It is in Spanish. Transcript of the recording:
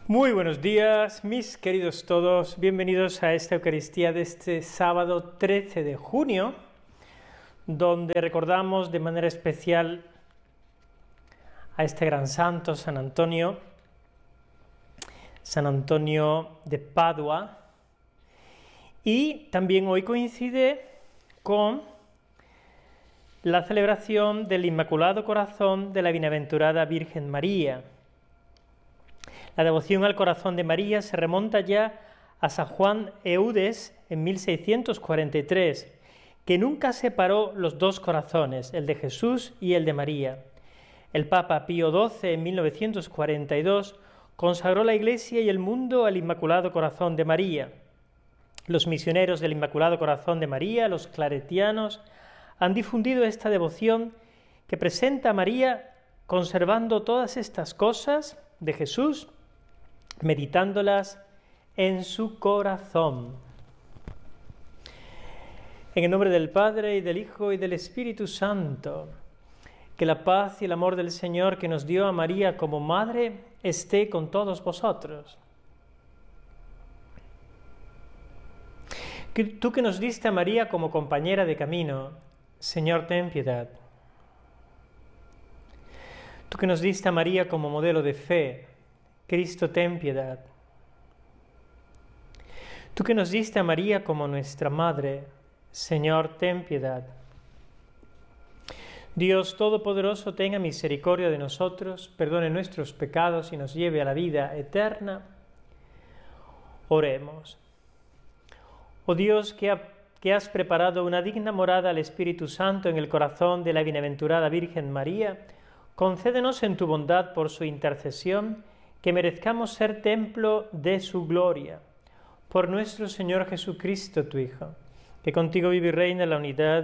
Muy buenos días, mis queridos todos. Bienvenidos a esta Eucaristía de este sábado 13 de junio, donde recordamos de manera especial a este gran santo, San Antonio de Padua. Y también hoy coincide con la celebración del Inmaculado Corazón de la Bienaventurada Virgen María. La devoción al corazón de María se remonta ya a San Juan Eudes en 1643, que nunca separó los dos corazones, el de Jesús y el de María. El Papa Pío XII en 1942 consagró la Iglesia y el mundo al Inmaculado Corazón de María. Los misioneros del Inmaculado Corazón de María, los claretianos, han difundido esta devoción que presenta a María conservando todas estas cosas de Jesús, meditándolas en su corazón. En el nombre del Padre, y del Hijo, y del Espíritu Santo, que la paz y el amor del Señor que nos dio a María como Madre esté con todos vosotros. Tú que nos diste a María como compañera de camino, Señor, ten piedad. Tú que nos diste a María como modelo de fe, Cristo, ten piedad. Tú que nos diste a María como nuestra Madre, Señor, ten piedad. Dios Todopoderoso, tenga misericordia de nosotros, perdone nuestros pecados y nos lleve a la vida eterna. Oremos. Oh Dios, que has preparado una digna morada al Espíritu Santo en el corazón de la bienaventurada Virgen María, concédenos en tu bondad por su intercesión que merezcamos ser templo de su gloria. Por nuestro Señor Jesucristo, tu Hijo, que contigo vive y reina en la unidad